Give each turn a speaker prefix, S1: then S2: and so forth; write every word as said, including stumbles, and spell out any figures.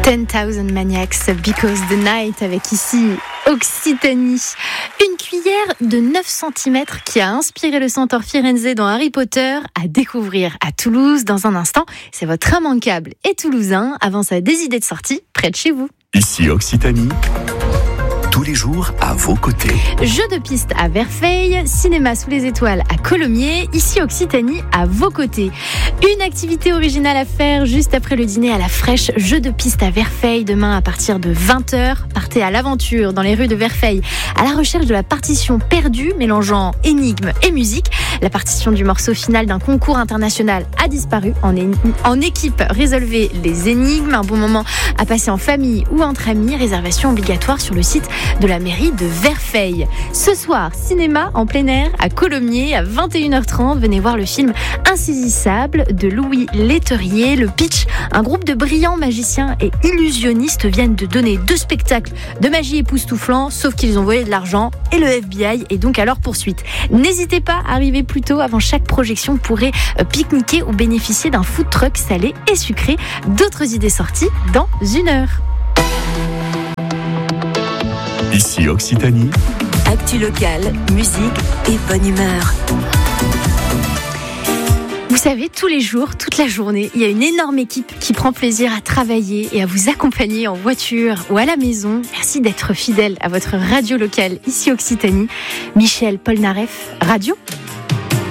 S1: ten thousand Maniacs, Because the Night, avec ici Occitanie. Une cuillère de neuf centimètres qui a inspiré le centaure Firenze dans Harry Potter à découvrir à Toulouse dans un instant. C'est votre immanquable et toulousain avance à des idées de sortie près de chez vous.
S2: Ici Occitanie, tous les jours à vos côtés.
S1: Jeux de piste à Verfeil, cinéma sous les étoiles à Colomiers, ici Occitanie à vos côtés. Une activité originale à faire juste après le dîner à la fraîche. Jeux de piste à Verfeil demain à partir de vingt heures. Partez à l'aventure dans les rues de Verfeil à la recherche de la partition perdue mélangeant énigmes et musique. La partition du morceau final d'un concours international a disparu. En, é- en équipe, résolvez les énigmes. Un bon moment à passer en famille ou entre amis. Réservation obligatoire sur le site de la mairie de Verfeil. Ce soir, cinéma en plein air à Colomiers à vingt et une heures trente. Venez voir le film Insaisissable de Louis Leterrier. Le pitch, un groupe de brillants magiciens et illusionnistes viennent de donner deux spectacles de magie époustouflants, sauf qu'ils ont volé de l'argent et le F B I est donc à leur poursuite. N'hésitez pas à arriver plus tôt avant chaque projection pour pique-niquer ou bénéficier d'un food truck salé et sucré. D'autres idées sorties dans une heure.
S2: Ici Occitanie.
S3: Actu locale, musique et bonne humeur.
S1: Vous savez, tous les jours, toute la journée, il y a une énorme équipe qui prend plaisir à travailler et à vous accompagner en voiture ou à la maison. Merci d'être fidèle à votre radio locale ici Occitanie. Michel Polnareff, radio.